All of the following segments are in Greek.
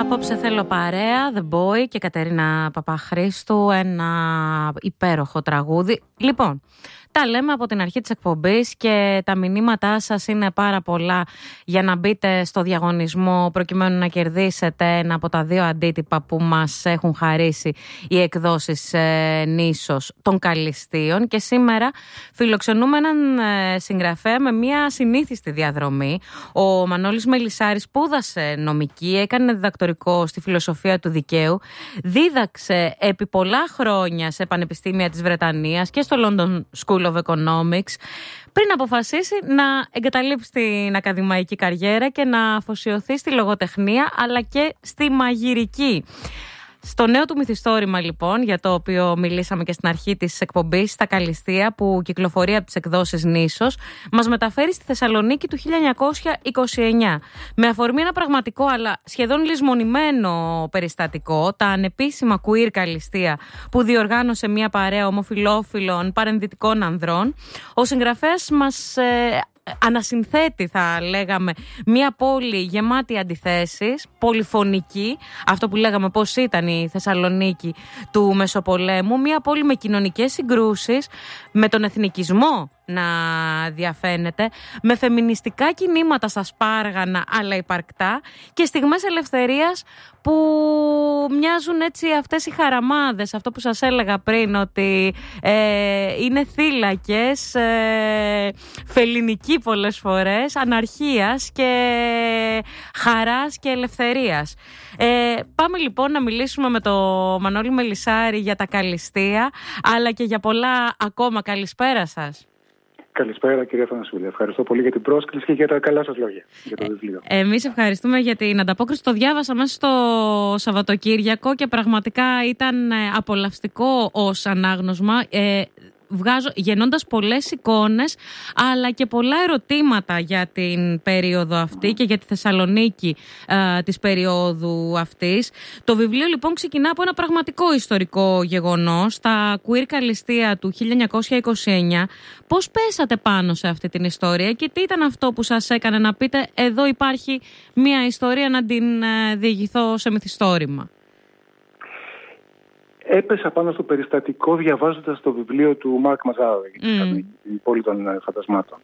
Απόψε θέλω παρέα, The Boy και Κατερίνα Παπαχρήστου, ένα υπέροχο τραγούδι. Λοιπόν, τα λέμε από την αρχή της εκπομπής και τα μηνύματά σας είναι πάρα πολλά για να μπείτε στο διαγωνισμό προκειμένου να κερδίσετε ένα από τα 2 αντίτυπα που μας έχουν χαρίσει οι εκδόσεις Νήσος των Καλλιστίων. Και σήμερα φιλοξενούμε έναν συγγραφέα με μια ασυνήθιστη διαδρομή. Ο Μανώλης Μελισσάρης σπούδασε νομική, έκανε διδακτορικό στη φιλοσοφία του δικαίου, δίδαξε επί πολλά χρόνια σε πανεπιστήμια της Βρετανίας και στο London School of Economics, πριν αποφασίσει να εγκαταλείψει την ακαδημαϊκή καριέρα και να αφοσιωθεί στη λογοτεχνία αλλά και στη μαγειρική. Στο νέο του μυθιστόρημα, λοιπόν, για το οποίο μιλήσαμε και στην αρχή της εκπομπής, «Στα Καλλιστία», που κυκλοφορεί από τις εκδόσεις Νήσος, μας μεταφέρει στη Θεσσαλονίκη του 1929. Με αφορμή ένα πραγματικό αλλά σχεδόν λησμονημένο περιστατικό, τα ανεπίσημα queer καλλιστεία που διοργάνωσε μια παρέα ομοφυλόφιλων παρενδυτικών ανδρών, ο συγγραφέας μας ανασυνθέτει, θα λέγαμε, μια πόλη γεμάτη αντιθέσεις, πολυφωνική, αυτό που λέγαμε πώς ήταν η Θεσσαλονίκη του Μεσοπολέμου, μια πόλη με κοινωνικές συγκρούσεις, με τον εθνικισμό να διαφαίνεται, με φεμινιστικά κινήματα στα σπάργανα αλλά υπαρκτά και στιγμές ελευθερίας που μοιάζουν έτσι αυτές οι χαραμάδες, αυτό που σας έλεγα πριν, ότι είναι θύλακες, φελληνικοί πολλές φορές, αναρχίας και χαράς και ελευθερίας. Πάμε λοιπόν να μιλήσουμε με τον Μανώλη Μελισσάρη για τα Καλλιστία, αλλά και για πολλά ακόμα. Καλησπέρα σας. Καλησπέρα, κυρία Θανασούλη. Ευχαριστώ πολύ για την πρόσκληση και για τα καλά σας λόγια για το βιβλίο. Εμείς ευχαριστούμε για την ανταπόκριση. Το διάβασα μέσα στο Σαββατοκύριακο και πραγματικά ήταν απολαυστικό ως ανάγνωσμα. Γεννώντας πολλές εικόνες αλλά και πολλά ερωτήματα για την περίοδο αυτή και για τη Θεσσαλονίκη της περίοδου αυτής. Το βιβλίο λοιπόν ξεκινά από ένα πραγματικό ιστορικό γεγονός, τα queer καλλιστία του 1929. Πώς πέσατε πάνω σε αυτή την ιστορία και τι ήταν αυτό που σας έκανε να πείτε εδώ υπάρχει μια ιστορία να την διηγηθώ σε μυθιστόρημα? Έπεσα πάνω στο περιστατικό διαβάζοντας το βιβλίο του Μάρκ Μαζάουρ, «Η πόλη των φαντασμάτων».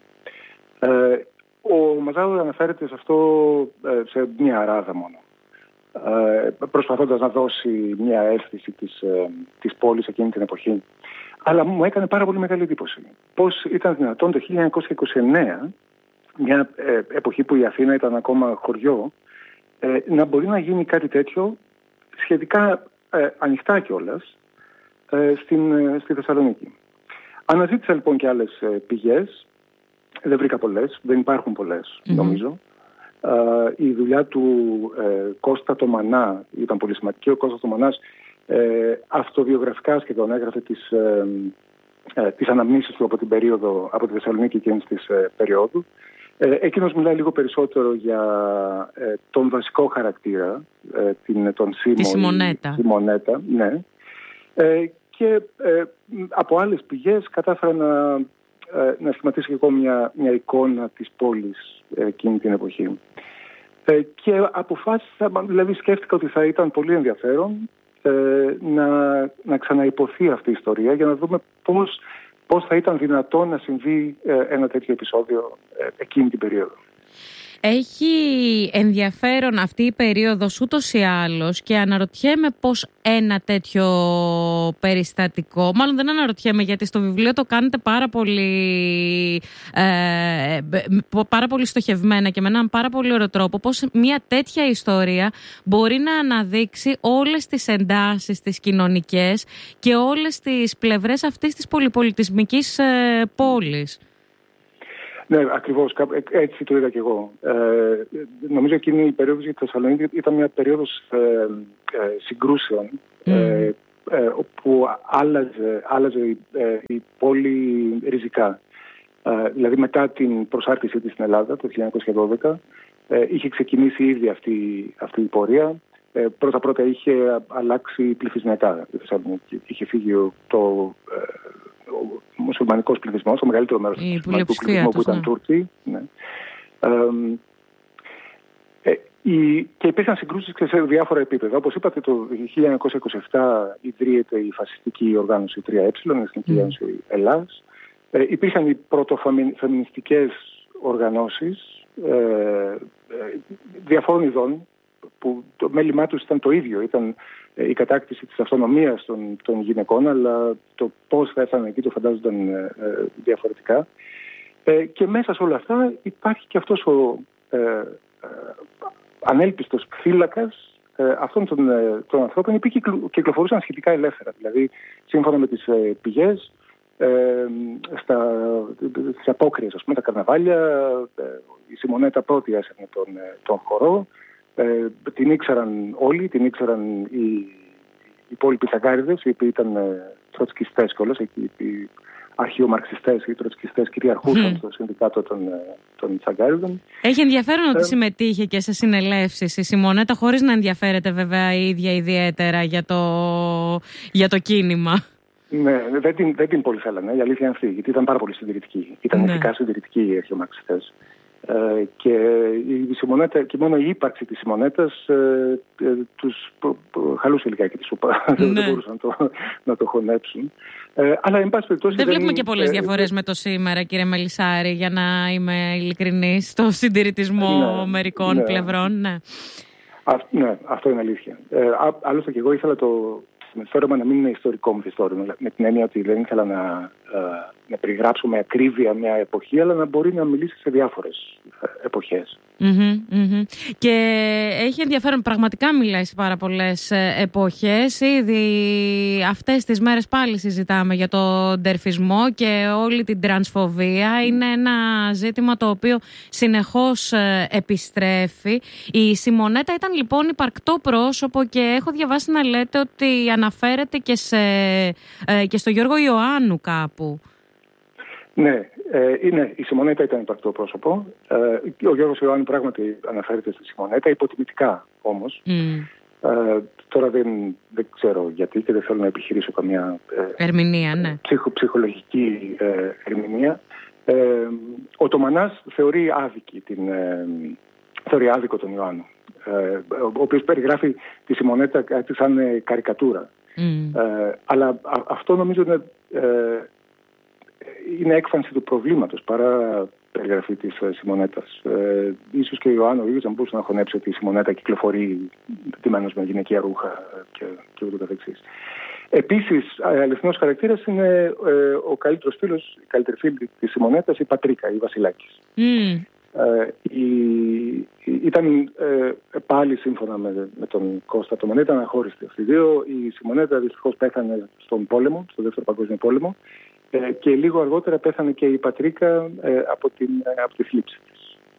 Ο Μαζάουρ αναφέρεται σε αυτό σε μια αράδα μόνο, προσπαθώντας να δώσει μια αίσθηση της πόλης εκείνη την εποχή. Αλλά μου έκανε πάρα πολύ μεγάλη εντύπωση πώς ήταν δυνατόν το 1929, μια εποχή που η Αθήνα ήταν ακόμα χωριό, να μπορεί να γίνει κάτι τέτοιο σχετικά ανοιχτά κιόλας στη Θεσσαλονίκη. Αναζήτησα λοιπόν και άλλες πηγές, δεν βρήκα πολλές, δεν υπάρχουν πολλές νομίζω. Η δουλειά του Κώστα το Μανά ήταν πολύ σημαντική. Ο Κώστας το Μανάς αυτοβιογραφικά σχεδόν έγραφε τις αναμνήσεις του από την περίοδο, από τη Θεσσαλονίκη εκείνης της περίοδου. Εκείνος μιλάει λίγο περισσότερο για τον βασικό χαρακτήρα, τον Σιμονέτα, ναι. Και από άλλες πηγές κατάφερα να σχηματίσω και εγώ μια εικόνα της πόλης εκείνη την εποχή. Και αποφάσισα, δηλαδή σκέφτηκα ότι θα ήταν πολύ ενδιαφέρον να ξαναϋποθεί αυτή η ιστορία για να δούμε πώς θα ήταν δυνατό να συμβεί ένα τέτοιο επεισόδιο εκείνη την περίοδο. Έχει ενδιαφέρον αυτή η περίοδος ούτως ή άλλως και αναρωτιέμαι πώς ένα τέτοιο περιστατικό, μάλλον δεν αναρωτιέμαι γιατί στο βιβλίο το κάνετε πάρα πολύ στοχευμένα και με έναν πάρα πολύ ωραίο τρόπο, πώς μια τέτοια ιστορία μπορεί να αναδείξει όλες τις εντάσεις τις κοινωνικές και όλες τις πλευρές αυτής της πολυπολιτισμικής πόλης. Ναι, ακριβώς. Έτσι το είδα και εγώ. Νομίζω εκείνη η περίοδος για τη Θεσσαλονίκη ήταν μια περίοδος συγκρούσεων όπου άλλαζε η πόλη ριζικά. Δηλαδή μετά την προσάρτησή της στην Ελλάδα το 1912 είχε ξεκινήσει ήδη αυτή η πορεία. Πρώτα-πρώτα είχε αλλάξει πληθυσμιακά η Θεσσαλονίκη. Είχε φύγει ο μουσουλμανικός πληθυσμός, το μεγαλύτερο μέρος του μουσουλμανικού πληθυσμού που ήταν Τούρκοι. Ναι. Και υπήρχαν συγκρούσεις σε διάφορα επίπεδα. Όπως είπατε, το 1927 ιδρύεται η φασιστική οργάνωση 3Ε, η Εθνική Ένωση Ελλάς. Υπήρχαν οι πρωτοφεμινιστικές οργανώσεις διαφόρων ειδών, που το μέλημά τους ήταν το ίδιο. Ήταν η κατάκτηση της αυτονομίας των γυναικών, αλλά το πώς θα έφτανε εκεί το φαντάζονταν διαφορετικά. Και μέσα σε όλα αυτά υπάρχει και αυτός ο ανέλπιστος φύλακας αυτών των ανθρώπων, οι οποίοι κυκλοφορούσαν σχετικά ελεύθερα. Δηλαδή, σύμφωνα με τις πηγές, στις απόκριες, ας πούμε, τα καρναβάλια, η Σιμονέτα πρώτη έσαιρνε τον χορό, την ήξεραν όλοι, την ήξεραν οι υπόλοιποι τσαγκάριδες, οι οποίοι ήταν τροτσκιστές κιόλας, οι αρχαιομαρξιστές ή τροτσκιστές κυριαρχούσαν στο συνδικάτο των τσαγκάριδων. Έχει ενδιαφέρον ότι συμμετείχε και σε συνελεύσεις η Σιμονέτα, χωρίς να ενδιαφέρεται βέβαια η ίδια ιδιαίτερα για το κίνημα. Ναι, δεν την πολύ θέλανε, η αλήθεια είναι αυτή, γιατί ήταν πάρα πολύ συντηρητική. Ήταν ηθικά συντηρητικοί οι αρχαιομαρξιστές. Και η Σιμονέτα, και μόνο η ύπαρξη της Σιμονέτας τους χαλούσε λιγάκι τη σούπα. Δεν μπορούσαν να το χωνέψουν. Αλλά εν πάση περιπτώσει. Δεν βλέπουμε και πολλές διαφορές με το σήμερα, κύριε Μελισσάρη, για να είμαι ειλικρινής, στο συντηρητισμό μερικών πλευρών. Ναι, αυτό είναι αλήθεια. Άλλωστε και εγώ ήθελα το μυθιστόρημα να μην είναι ιστορικό μυθιστόρημα, με την έννοια ότι δεν ήθελα να περιγράψω με ακρίβεια μια εποχή, αλλά να μπορεί να μιλήσει σε διάφορες εποχές. Και έχει ενδιαφέρον, πραγματικά μιλάει σε πάρα πολλές εποχές. Ήδη αυτές τις μέρες πάλι συζητάμε για τον ντερφισμό και όλη την τρανσφοβία. Είναι ένα ζήτημα το οποίο συνεχώς επιστρέφει. Η Σιμονέτα ήταν λοιπόν υπαρκτό πρόσωπο και έχω διαβάσει να λέτε ότι αναφέρεται και στο Γιώργο Ιωάννου κάπου. Ναι, η Σιμονέτα ήταν υπαρκτό πρόσωπο. Ο Γιώργος Ιωάννου πράγματι αναφέρεται στη Σιμονέτα, υποτιμητικά όμως. Τώρα δεν ξέρω γιατί και δεν θέλω να επιχειρήσω καμία ερμηνεία, ναι. Ψυχολογική ερμηνεία. Ο Τομανάς θεωρεί άδικο τον Ιωάννου, ο οποίος περιγράφει τη Σιμονέτα κάτι σαν καρικατούρα. Αλλά αυτό νομίζω είναι έκφανση του προβλήματος παρά περιγραφή της Σιμονέτας. Ίσως και ο Ιωάννου ίδιος δεν μπορούσε να χωνέψει ότι η Σιμονέτα κυκλοφορεί ντυμένος με γυναικεία ρούχα και ούτω καθεξής. Επίσης, αληθινός χαρακτήρας είναι ο καλύτερος φίλος, η καλύτερη φίλη της Σιμονέτας, η Πατρίκα, η Βασιλάκης. Ήταν πάλι σύμφωνα με τον Κώστα Τομανέ, ήταν αχώριστοι αυτοί οι δύο. Η Σιμονέτα δυστυχώς πέθανε στον πόλεμο, στον Δεύτερο Παγκόσμιο Πόλεμο, και λίγο αργότερα πέθανε και η Πατρίκα από τη θλίψη της.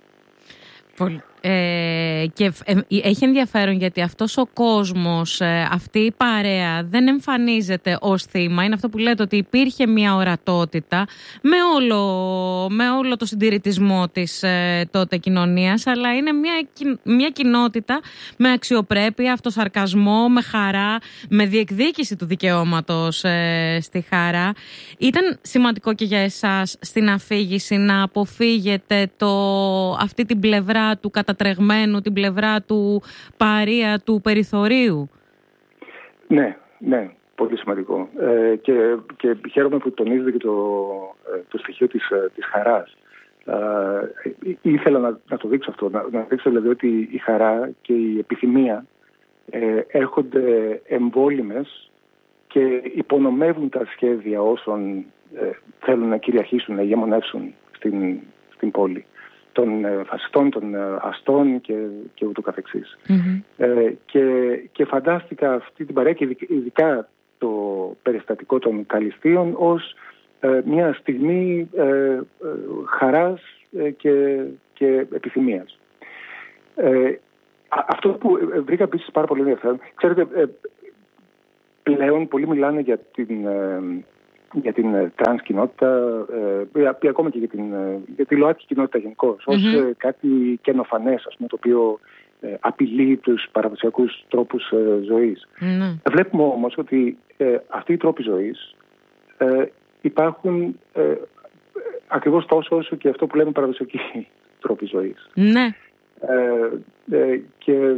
Και έχει ενδιαφέρον γιατί αυτός ο κόσμος, αυτή η παρέα δεν εμφανίζεται ως θύμα. Είναι αυτό που λέτε, ότι υπήρχε μια ορατότητα με όλο το συντηρητισμό της τότε κοινωνίας, αλλά είναι μια κοινότητα με αξιοπρέπεια, αυτοσαρκασμό, με χαρά, με διεκδίκηση του δικαιώματος στη χαρά. Ήταν σημαντικό και για εσάς στην αφήγηση να αποφύγετε αυτή την πλευρά του κατατρεγμένου, την πλευρά του παρία, του περιθωρίου. Ναι, πολύ σημαντικό. Και χαίρομαι που τονίζετε και το στοιχείο της χαράς. Ήθελα να το δείξω αυτό, να δείξω δηλαδή ότι η χαρά και η επιθυμία έρχονται εμβόλυμες και υπονομεύουν τα σχέδια όσων θέλουν να κυριαρχήσουν, να ηγεμονεύσουν στην πόλη, των φασιστών, των αστών και ούτω καθεξής. Και φαντάστηκα αυτή την παρέα και ειδικά το περιστατικό των Καλυστείων ως μια στιγμή χαράς και επιθυμίας. Αυτό που βρήκα επίσης πάρα πολύ ενδιαφέρον, ξέρετε, πλέον πολλοί μιλάνε για την τρανς κοινότητα, ακόμα και για τη ΛΟΑΤΚΙ κοινότητα γενικώς, ως κάτι καινοφανές, ας πούμε, το οποίο απειλεί τους παραδοσιακούς τρόπους ζωής. Βλέπουμε όμως ότι αυτοί οι τρόποι ζωής υπάρχουν ακριβώς τόσο όσο και αυτό που λέμε παραδοσιακοί τρόποι ζωής. Και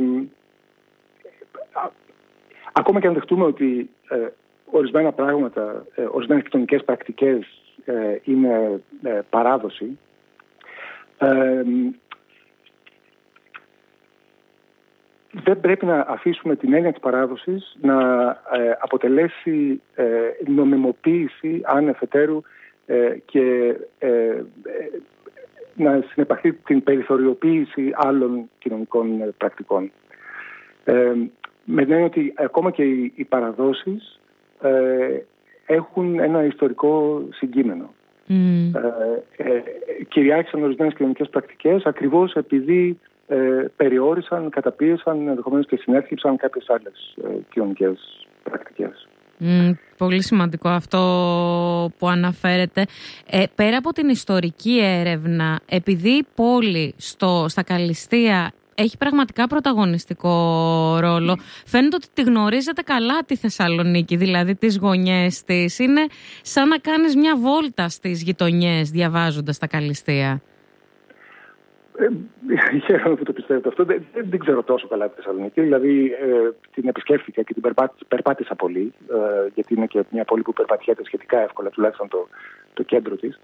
ακόμα και αν δεχτούμε ότι ορισμένα πράγματα, ορισμένες κοινωνικές πρακτικές είναι παράδοση, δεν πρέπει να αφήσουμε την έννοια της παράδοσης να αποτελέσει νομιμοποίηση ανεφετέρου και να συνεπαχθεί την περιθωριοποίηση άλλων κοινωνικών πρακτικών. Με την έννοια ότι ακόμα και οι παραδόσεις έχουν ένα ιστορικό συγκείμενο. Κυριάρχησαν ορισμένες κοινωνικές πρακτικές ακριβώς επειδή περιόρισαν, καταπίεσαν, ενδεχομένως και συνέθλιψαν κάποιες άλλες κοινωνικές πρακτικές. Πολύ σημαντικό αυτό που αναφέρετε. Πέρα από την ιστορική έρευνα, επειδή η πόλη στα Καλλιστεία έχει πραγματικά πρωταγωνιστικό ρόλο, φαίνεται ότι τη γνωρίζετε καλά τη Θεσσαλονίκη, δηλαδή τις γωνιές της. Είναι σαν να κάνεις μια βόλτα στις γειτονιές διαβάζοντας τα Καλλιστεία. Χαίρομαι που το πιστεύετε αυτό. Δεν ξέρω τόσο καλά τη Θεσσαλονίκη. Δηλαδή την επισκέφθηκα και την περπάτησα πολύ, γιατί είναι και μια πόλη που περπατιέται σχετικά εύκολα, τουλάχιστον το κέντρο της.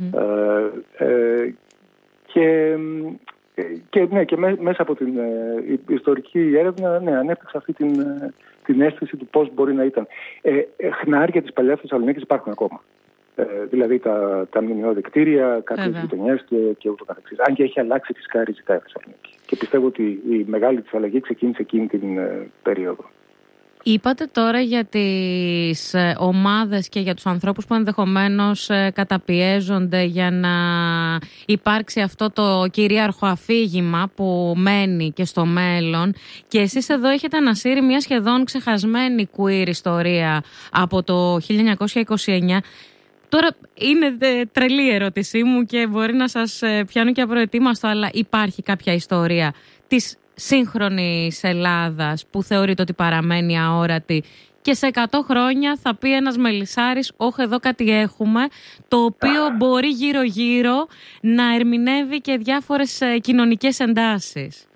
Και μέσα από την ιστορική έρευνα ανέπτυξα αυτή την αίσθηση του πώς μπορεί να ήταν. Χνάρια της παλιάς Θεσσαλονίκης υπάρχουν ακόμα. Δηλαδή τα μνημειώδη κτίρια, κάποιες γειτονιές και ούτω καθεξής. Αν και έχει αλλάξει φυσικά ριζικά η Θεσσαλονίκη. Και πιστεύω ότι η μεγάλη της αλλαγή ξεκίνησε εκείνη την περίοδο. Είπατε τώρα για τις ομάδες και για τους ανθρώπους που ενδεχομένως καταπιέζονται για να υπάρξει αυτό το κυρίαρχο αφήγημα που μένει και στο μέλλον, και εσείς εδώ έχετε ανασύρει μια σχεδόν ξεχασμένη queer ιστορία από το 1929. Τώρα είναι τρελή η ερώτησή μου και μπορεί να σας πιάνω και απροετοίμαστο, αλλά υπάρχει κάποια ιστορία της σύγχρονης Ελλάδας που θεωρείται ότι παραμένει αόρατη και σε 100 χρόνια θα πει ένας Μελισσάρης, όχι εδώ κάτι έχουμε, το οποίο μπορεί γύρω-γύρω να ερμηνεύει και διάφορες κοινωνικές εντάσεις?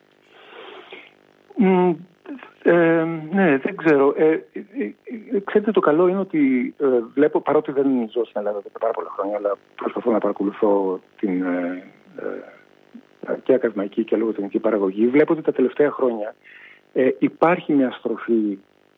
Ναι, δεν ξέρω. Ξέρετε, το καλό είναι ότι βλέπω, παρότι δεν ζω στην Ελλάδα πάρα πολλά χρόνια, αλλά προσπαθώ να παρακολουθώ την και ακαδημαϊκή και λογοτεχνική παραγωγή, βλέπω ότι τα τελευταία χρόνια υπάρχει μια στροφή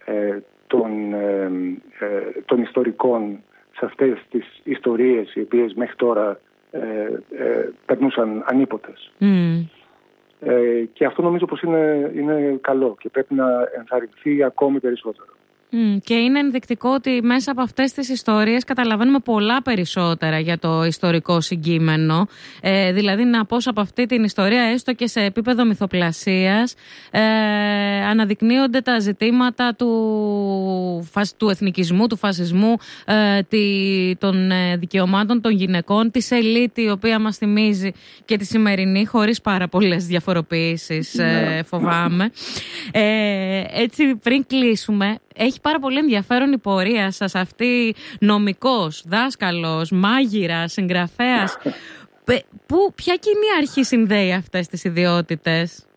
των ιστορικών σε αυτές τις ιστορίες οι οποίες μέχρι τώρα περνούσαν ανίποτες. Και αυτό νομίζω πως είναι καλό και πρέπει να ενθαρρυνθεί ακόμη περισσότερο. Και είναι ενδεικτικό ότι μέσα από αυτές τις ιστορίες καταλαβαίνουμε πολλά περισσότερα για το ιστορικό συγκείμενο. Δηλαδή να πω από αυτή την ιστορία, έστω και σε επίπεδο μυθοπλασίας, αναδεικνύονται τα ζητήματα του εθνικισμού, του φασισμού, των δικαιωμάτων των γυναικών, της ελίτ η οποία μας θυμίζει και τη σημερινή, χωρίς πάρα πολλές διαφοροποιήσεις, φοβάμαι. Έτσι, πριν κλείσουμε, έχει πάρα πολύ ενδιαφέρον η πορεία σας αυτή, νομικός, δάσκαλος, μάγειρας, συγγραφέας. Ποια κοινή αρχή συνδέει αυτές τις ιδιότητες?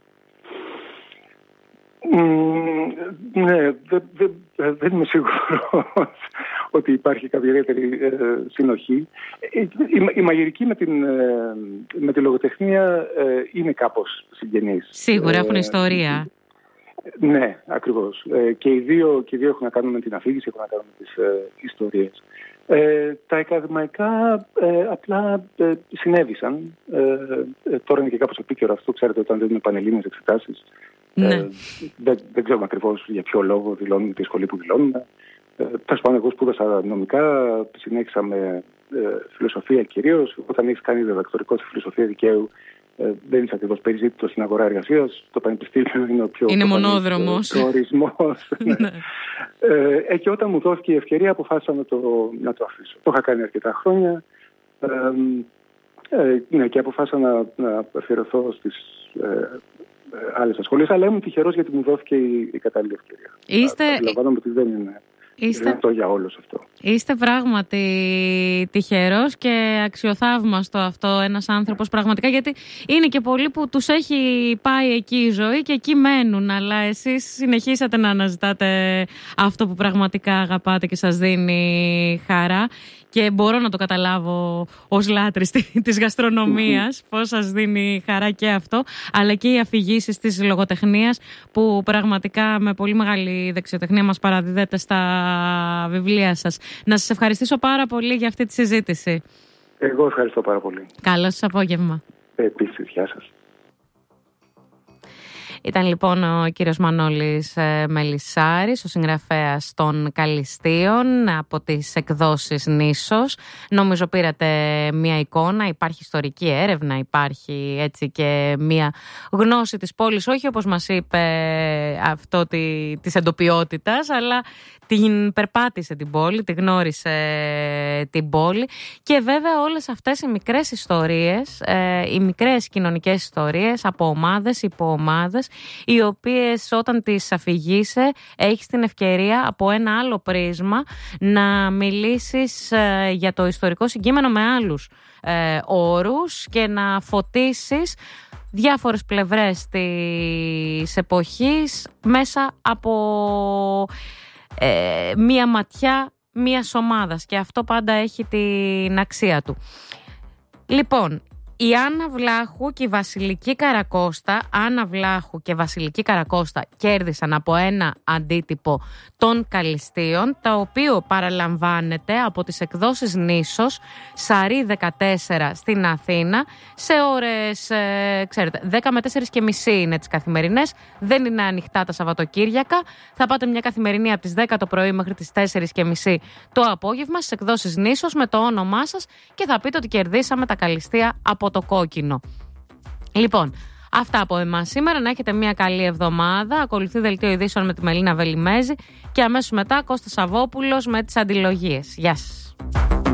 Ναι, δεν είμαι σίγουρος ότι υπάρχει κάποια ιδιαίτερη συνοχή. Η μαγειρική με τη λογοτεχνία είναι κάπως συγγενείς. Σίγουρα έχουν ιστορία. Ναι, ακριβώς. Και οι δύο έχουν να κάνουν με την αφήγηση, έχουν να κάνουν με τις ιστορίες. Τα ακαδημαϊκά απλά συνέβησαν. Τώρα είναι και κάπως επίκαιρο αυτό, ξέρετε, όταν δίνουμε πανελλήνιες εξετάσεις. Ναι. Δεν ξέρουμε ακριβώς για ποιο λόγο δηλώνουμε τη σχολή που δηλώνουμε. Τέλος πάντων, εγώ σπούδασα νομικά, συνέχισα με φιλοσοφία κυρίως. Όταν έχεις κάνει διδακτορικό στη φιλοσοφία δικαίου, δεν είσαι ακριβώς περιζήτητος στην αγορά εργασίας. Το πανεπιστήμιο είναι ο πιο μονόδρομος ορισμός. Και όταν μου δόθηκε η ευκαιρία, αποφάσισα να το αφήσω. Το είχα κάνει αρκετά χρόνια και αποφάσισα να αφιερωθώ στις άλλες ασχολίες, αλλά ήμουν τυχερός γιατί μου δόθηκε η κατάλληλη ευκαιρία. Αντιλαμβάνομαι ότι δεν είναι δυνατό για όλους αυτό. Είστε πράγματι τυχερός και αξιοθαύμαστο αυτό ένας άνθρωπος πραγματικά, γιατί είναι και πολλοί που τους έχει πάει εκεί η ζωή και εκεί μένουν, αλλά εσείς συνεχίσατε να αναζητάτε αυτό που πραγματικά αγαπάτε και σας δίνει χαρά. Και μπορώ να το καταλάβω ως λάτρης της γαστρονομίας, πώς σας δίνει χαρά και αυτό, αλλά και οι αφηγήσεις της λογοτεχνίας που πραγματικά με πολύ μεγάλη δεξιοτεχνία μας παραδίδετε στα βιβλία σας. Να σας ευχαριστήσω πάρα πολύ για αυτή τη συζήτηση. Εγώ ευχαριστώ πάρα πολύ. Καλό σας απόγευμα. Επίσης, γεια σας. Ήταν λοιπόν ο κύριος Μανώλης Μελισσάρης, ο συγγραφέας των Καλλιστίων από τις εκδόσεις Νήσος. Νομίζω πήρατε μία εικόνα, υπάρχει ιστορική έρευνα, υπάρχει έτσι και μία γνώση της πόλης, όχι όπως μας είπε αυτό της εντοπιότητας, αλλά την περπάτησε την πόλη, τη γνώρισε την πόλη και βέβαια όλες αυτές οι μικρές ιστορίες, οι μικρές κοινωνικές ιστορίες από ομάδες, υποομάδες, οι οποίες όταν τις αφηγείσαι έχεις την ευκαιρία από ένα άλλο πρίσμα να μιλήσεις για το ιστορικό συγκείμενο με άλλους όρους και να φωτίσεις διάφορες πλευρές της εποχής μέσα από μία ματιά μίας ομάδας και αυτό πάντα έχει την αξία του. Λοιπόν, η Άννα Βλάχου και η Βασιλική Καρακώστα, Άννα Βλάχου και Βασιλική Καρακώστα κέρδισαν από ένα αντίτυπο των Καλλιστίων, το οποίο παραλαμβάνεται από τις εκδόσεις Νήσος, Σαρή 14 στην Αθήνα, σε ώρες, ξέρετε, 10 με 4:30 είναι τις καθημερινές, δεν είναι ανοιχτά τα Σαββατοκύριακα, θα πάτε μια καθημερινή από τις 10 το πρωί μέχρι τις 4:30 το απόγευμα στις εκδόσεις Νήσος με το όνομά σας και θα πείτε ότι κερδίσαμε τα Καλλιστία από το κόκκινο. Λοιπόν, αυτά από εμάς σήμερα. Να έχετε μια καλή εβδομάδα. Ακολουθεί δελτίο ειδήσεων με τη Μελίνα Βελιμέζη και αμέσως μετά Κώστας Σαββόπουλος με τις αντιλογίες. Γεια σας.